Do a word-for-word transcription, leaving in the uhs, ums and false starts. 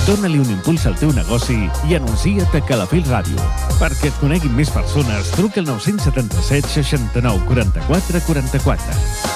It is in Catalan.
Dóna-li un impuls al teu negoci i anuncia't a Calafell Ràdio. Perquè et coneguin més persones, truca al nou set set, seixanta-nou, quaranta-quatre, quaranta-quatre.